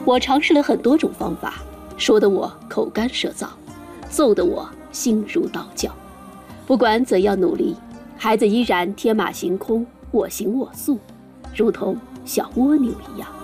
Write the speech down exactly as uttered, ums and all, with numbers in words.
我尝试了很多种方法，说得我口干舌燥，揍得我心如刀绞。不管怎样努力，孩子依然天马行空，我行我素，如同小蜗牛一样。